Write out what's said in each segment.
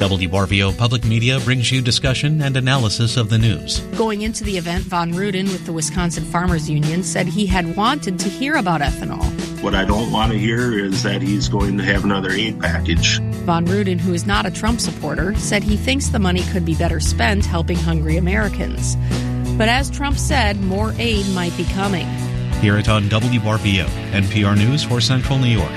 WRVO Public Media brings you discussion and analysis of the news. Going into the event, Von Ruden with the Wisconsin Farmers Union said he had wanted to hear about ethanol. What I don't want to hear is that he's going to have another aid package. Von Ruden, who is not a Trump supporter, said he thinks the money could be better spent helping hungry Americans. But as Trump said, more aid might be coming. Hear it on WRVO, NPR News for Central New York.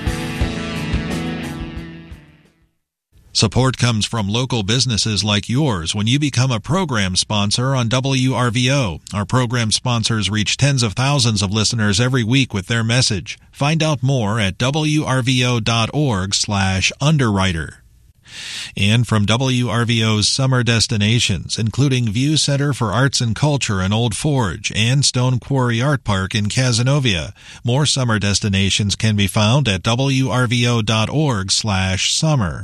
Support comes from local businesses like yours when you become a program sponsor on WRVO. Our program sponsors reach tens of thousands of listeners every week with their message. Find out more at wrvo.org/underwriter. And from WRVO's summer destinations, including View Center for Arts and Culture in Old Forge and Stone Quarry Art Park in Cazenovia. More summer destinations can be found at wrvo.org/summer.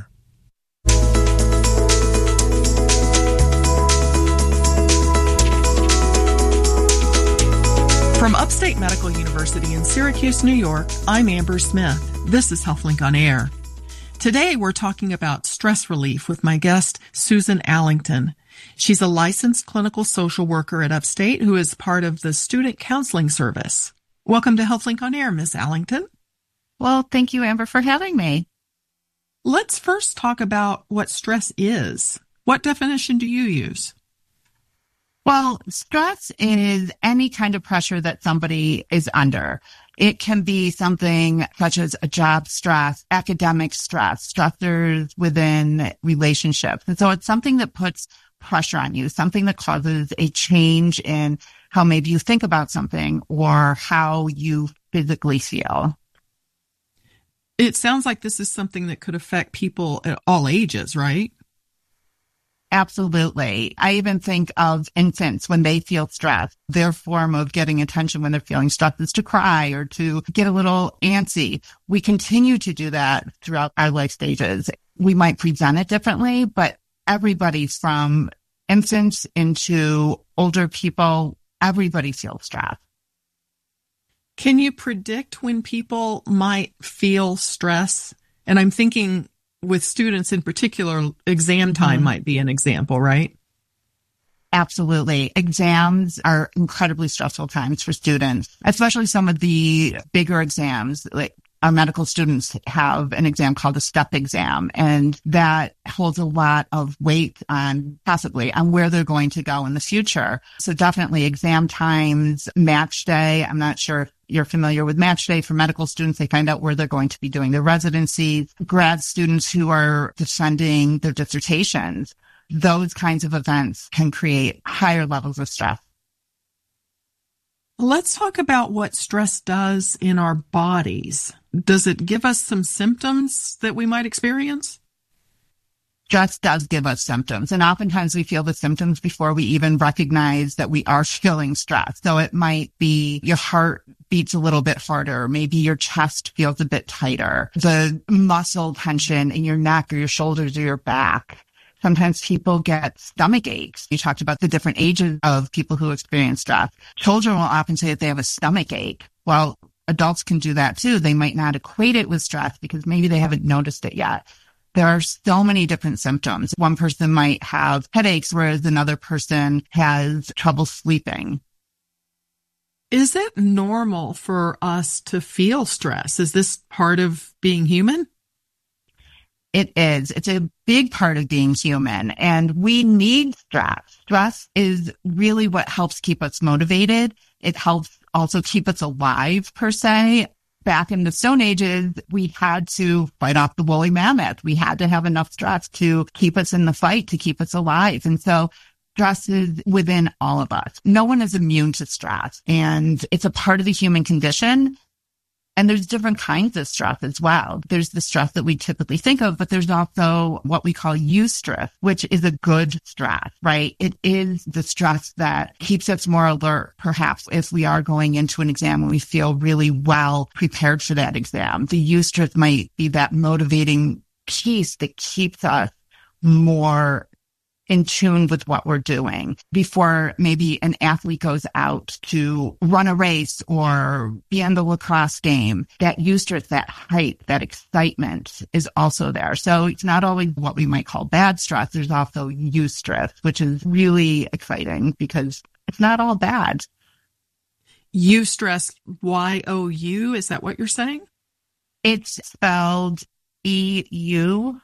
From Upstate Medical University in Syracuse, New York, I'm Amber Smith. This is HealthLink on Air. Today, we're talking about stress relief with my guest, Susan Allington. She's a licensed clinical social worker at Upstate who is part of the Student Counseling Service. Welcome to HealthLink on Air, Ms. Allington. Well, thank you, Amber, for having me. Let's first talk about what stress is. What definition do you use? Well, stress is any kind of pressure that somebody is under. It can be something such as a job stress, academic stress, stressors within relationships. And so it's something that puts pressure on you, something that causes a change in how maybe you think about something or how you physically feel. It sounds like this is something that could affect people at all ages, right? Absolutely. I even think of infants when they feel stressed. Their form of getting attention when they're feeling stressed is to cry or to get a little antsy. We continue to do that throughout our life stages. We might present it differently, but everybody from infants into older people, everybody feels stressed. Can you predict when people might feel stress? And I'm thinking with students in particular, exam time might be an example, right? Absolutely. Exams are incredibly stressful times for students, especially some of the bigger exams. Like our medical students have an exam called a STEP exam, and that holds a lot of weight on possibly on where they're going to go in the future. So definitely exam times, match day. I'm not sure if you're familiar with match day for medical students. They find out where they're going to be doing their residencies. Grad students who are defending their dissertations, those kinds of events can create higher levels of stress. Let's talk about what stress does in our bodies. Does it give us some symptoms that we might experience? Stress does give us symptoms, and oftentimes we feel the symptoms before we even recognize that we are feeling stress. So it might be your heart beats a little bit harder, maybe your chest feels a bit tighter, the muscle tension in your neck or your shoulders or your back. Sometimes people get stomach aches. You talked about the different ages of people who experience stress. Children will often say that they have a stomach ache. Well, adults can do that too. They might not equate it with stress because maybe they haven't noticed it yet. There are so many different symptoms. One person might have headaches, whereas another person has trouble sleeping. Is it normal for us to feel stress? Is this part of being human? It is. It's a big part of being human, and we need stress. Stress is really what helps keep us motivated. It helps also keep us alive, per se. Back in the Stone Ages, we had to fight off the woolly mammoth. We had to have enough stress to keep us in the fight, to keep us alive. And so stress is within all of us. No one is immune to stress, and it's a part of the human condition. And there's different kinds of stress as well. There's the stress that we typically think of, but there's also what we call eustress, which is a good stress, right? It is the stress that keeps us more alert, perhaps, if we are going into an exam and we feel really well prepared for that exam. The eustress might be that motivating piece that keeps us more in tune with what we're doing before maybe an athlete goes out to run a race or be on the lacrosse game. That eustress, that height, that excitement is also there. So it's not always what we might call bad stress. There's also eustress, which is really exciting because it's not all bad. Eustress, Y-O-U, is that what you're saying? It's spelled E-U-S-T-R-E-S-S.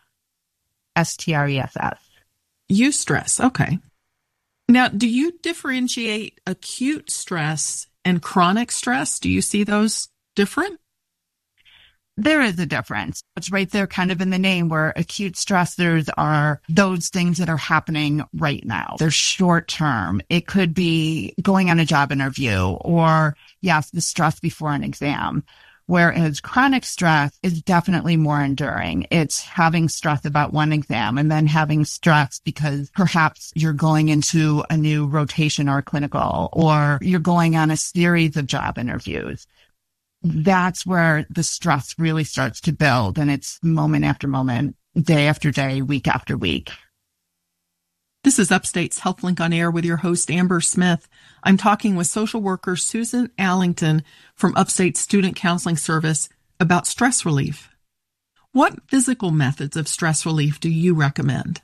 Eustress, okay. Now, do you differentiate acute stress and chronic stress? Do you see those different? There is a difference. It's right there kind of in the name, where acute stressors are those things that are happening right now. They're short term. It could be going on a job interview or, yes, the stress before an exam. Whereas chronic stress is definitely more enduring. It's having stress about one exam and then having stress because perhaps you're going into a new rotation or a clinical, or you're going on a series of job interviews. That's where the stress really starts to build, and it's moment after moment, day after day, week after week. This is Upstate's HealthLink on Air with your host, Amber Smith. I'm talking with social worker Susan Allington from Upstate Student Counseling Service about stress relief. What physical methods of stress relief do you recommend?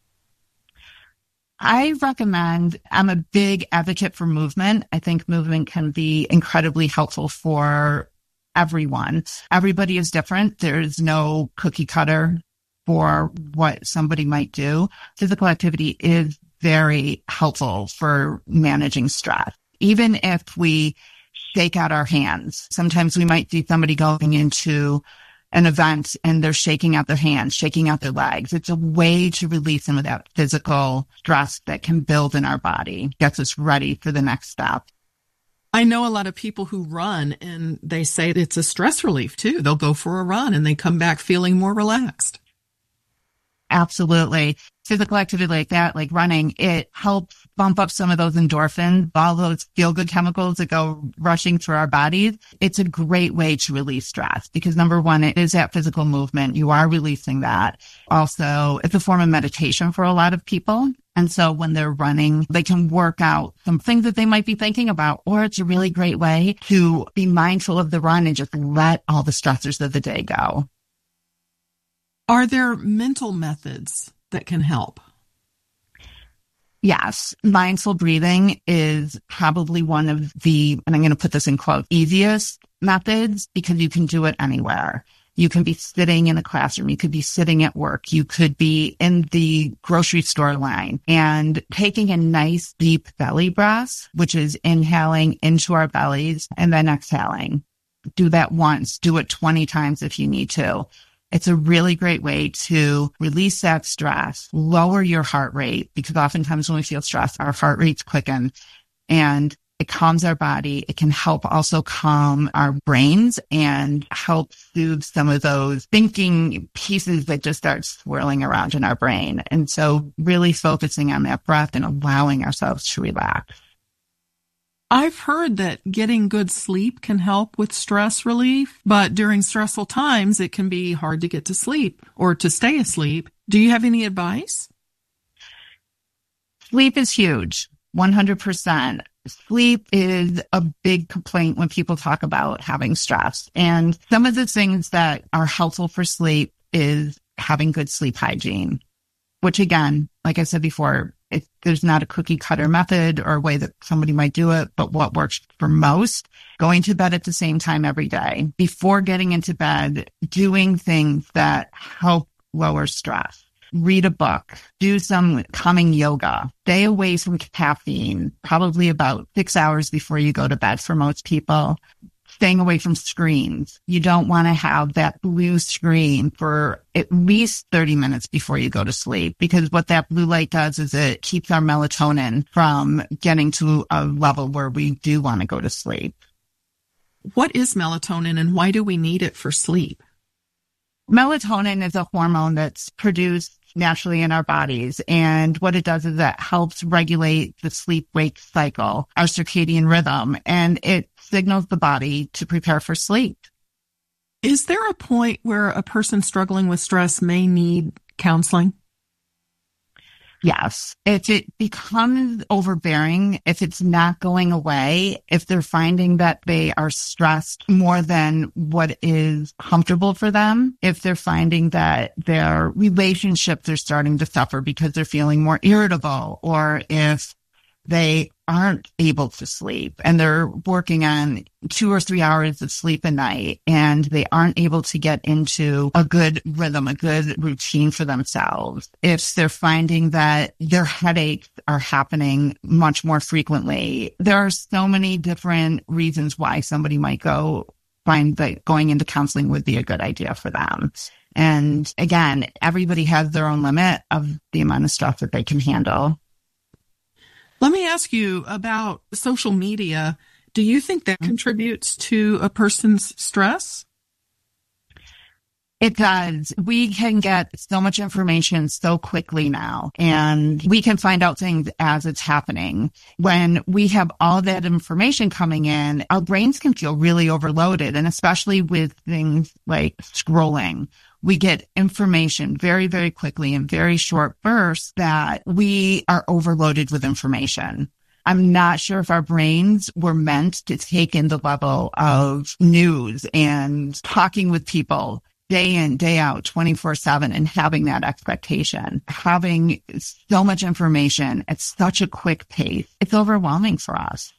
I'm a big advocate for movement. I think movement can be incredibly helpful for everyone. Everybody is different. There's no cookie cutter for what somebody might do. Physical activity is very helpful for managing stress. Even if we shake out our hands, sometimes we might see somebody going into an event and they're shaking out their hands, shaking out their legs. It's a way to release some of that physical stress that can build in our body, gets us ready for the next step. I know a lot of people who run and they say it's a stress relief too. They'll go for a run and they come back feeling more relaxed. Absolutely. Physical activity like that, like running, it helps bump up some of those endorphins, all those feel-good chemicals that go rushing through our bodies. It's a great way to release stress because, number one, it is that physical movement. You are releasing that. Also, it's a form of meditation for a lot of people. And so when they're running, they can work out some things that they might be thinking about, or it's a really great way to be mindful of the run and just let all the stressors of the day go. Are there mental methods that can help? Yes. Mindful breathing is probably one of the, and I'm going to put this in quote, easiest methods because you can do it anywhere. You can be sitting in a classroom. You could be sitting at work. You could be in the grocery store line and taking a nice deep belly breath, which is inhaling into our bellies and then exhaling. Do that once. Do it 20 times if you need to. It's a really great way to release that stress, lower your heart rate, because oftentimes when we feel stressed, our heart rates quicken and it calms our body. It can help also calm our brains and help soothe some of those thinking pieces that just start swirling around in our brain. And so really focusing on that breath and allowing ourselves to relax. I've heard that getting good sleep can help with stress relief, but during stressful times, it can be hard to get to sleep or to stay asleep. Do you have any advice? Sleep is huge, 100%. Sleep is a big complaint when people talk about having stress. And some of the things that are helpful for sleep is having good sleep hygiene, which again, like I said before, there's not a cookie cutter method or a way that somebody might do it, but what works for most, going to bed at the same time every day. Before getting into bed, doing things that help lower stress. Read a book, do some calming yoga, stay away from caffeine, probably about 6 hours before you go to bed for most people. Staying away from screens. You don't want to have that blue screen for at least 30 minutes before you go to sleep, because what that blue light does is it keeps our melatonin from getting to a level where we do want to go to sleep. What is melatonin and why do we need it for sleep? Melatonin is a hormone that's produced naturally in our bodies. And what it does is it helps regulate the sleep-wake cycle, our circadian rhythm, and it signals the body to prepare for sleep. Is there a point where a person struggling with stress may need counseling? Yes. If it becomes overbearing, if it's not going away, if they're finding that they are stressed more than what is comfortable for them, if they're finding that their relationships are starting to suffer because they're feeling more irritable, or if they aren't able to sleep and they're working on 2 or 3 hours of sleep a night and they aren't able to get into a good rhythm, a good routine for themselves. If they're finding that their headaches are happening much more frequently, there are so many different reasons why somebody might find that going into counseling would be a good idea for them. And again, everybody has their own limit of the amount of stuff that they can handle. Let me ask you about social media. Do you think that contributes to a person's stress? It does. We can get so much information so quickly now, and we can find out things as it's happening. When we have all that information coming in, our brains can feel really overloaded, and especially with things like scrolling. We get information very, very quickly in very short bursts that we are overloaded with information. I'm not sure if our brains were meant to take in the level of news and talking with people day in, day out, 24/7, and having that expectation, having so much information at such a quick pace. It's overwhelming for us.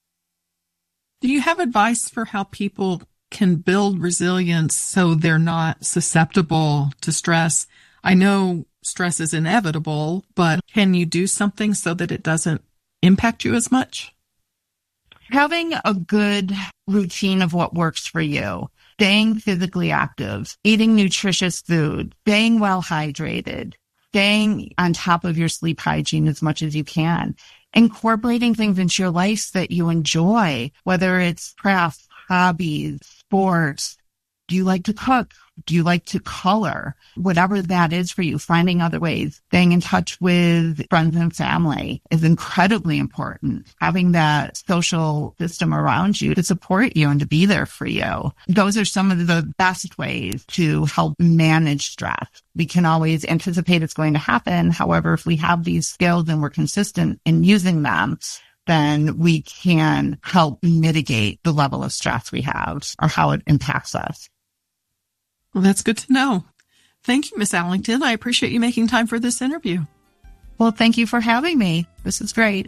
Do you have advice for how people can build resilience so they're not susceptible to stress? I know stress is inevitable, but can you do something so that it doesn't impact you as much? Having a good routine of what works for you, staying physically active, eating nutritious food, staying well hydrated, staying on top of your sleep hygiene as much as you can, incorporating things into your life that you enjoy, whether it's crafts, hobbies, sports. Do you like to cook? Do you like to color? Whatever that is for you, finding other ways. Staying in touch with friends and family is incredibly important. Having that social system around you to support you and to be there for you. Those are some of the best ways to help manage stress. We can always anticipate it's going to happen. However, if we have these skills and we're consistent in using them, then we can help mitigate the level of stress we have or how it impacts us. Well, that's good to know. Thank you, Ms. Allington. I appreciate you making time for this interview. Well, thank you for having me. This is great.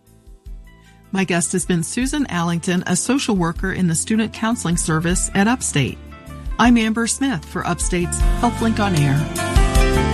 My guest has been Susan Allington, a social worker in the Student Counseling Service at Upstate. I'm Amber Smith for Upstate's HealthLink on Air.